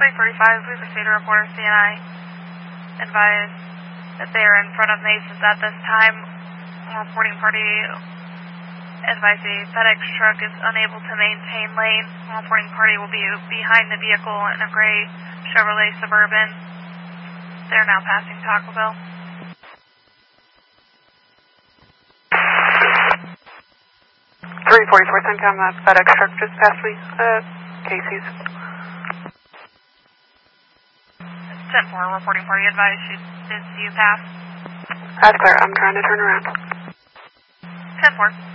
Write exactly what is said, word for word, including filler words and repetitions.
three forty-five, we received a report of C N I. Advised that they are in front of Masons at this time. Reporting party advised the FedEx truck is unable to maintain lane. Reporting party will be behind the vehicle in a gray Chevrolet Suburban. They are now passing Taco Bell. three forty-four, Centcom, that FedEx truck just passed me. Uh, Casey's. ten four, reporting party advised you, did you pass? That's clear, I'm trying to turn around. ten four.